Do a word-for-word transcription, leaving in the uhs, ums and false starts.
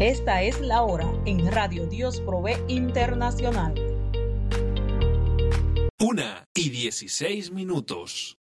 Esta es la hora en Radio Dios Provee Internacional. Una y dieciséis minutos.